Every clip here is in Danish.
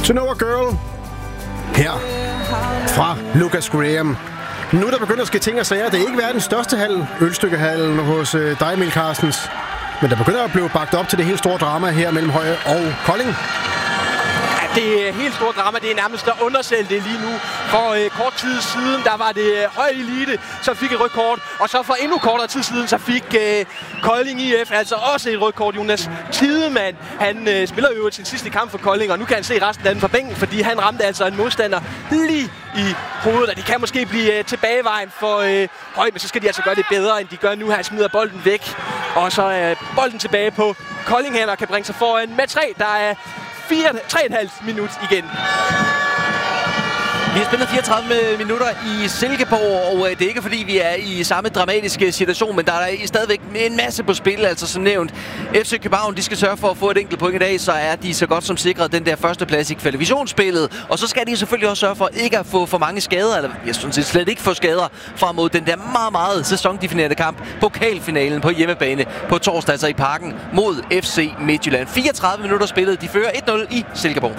To Know a Girl. Her fra Lucas Graham. Nu der begynder at ske ting og sager. Det er ikke verdens største hal, ølstykkehallen hos dig, Emil Carstens. Men der begynder at blive bagt op til det helt store drama her mellem Høje og Kolding. Det er helt stort drama. Det er nærmest at undersælge det lige nu. For kort tid siden, der var det Høje Elite, som fik et rødt kort. Og så for endnu kortere tid siden, så fik Kolding IF altså også et rødt kort. Jonas Tidemann, han spiller jo sin sidste kamp for Kolding, og nu kan han se resten af den fra bænken, fordi han ramte altså en modstander lige i hovedet. Og det kan måske blive tilbagevejen for Høje, men så skal de altså gøre det bedre, end de gør nu. Han smider bolden væk, og så er bolden tilbage på Kolding her, og kan bringe sig foran med 3. Der er 3,5 minut igen. Vi har spillet 34 minutter i Silkeborg, og det er ikke fordi, vi er i samme dramatiske situation, men der er stadigvæk en masse på spil, altså som nævnt. FC København, de skal sørge for at få et enkelt point i dag, så er de så godt som sikret den der førsteplads i kvalifikationsspillet. Og så skal de selvfølgelig også sørge for ikke at få for mange skader, eller jeg synes slet ikke få skader frem mod den der meget, meget sæsondefinerende kamp. Pokalfinalen på hjemmebane på torsdag, altså i Parken mod FC Midtjylland. 34 minutter spillet, de fører 1-0 i Silkeborg.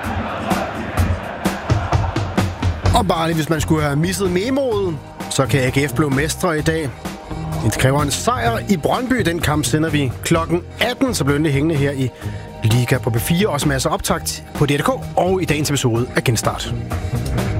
Og bare lige, hvis man skulle have misset memoet, så kan AGF blive mestre i dag. Det kræver en sejr i Brøndby. Den kamp sender vi klokken 18, så bliver det hængende her i Liga på B4. Også masser af optakt på DRK og i dagens episode af Genstart.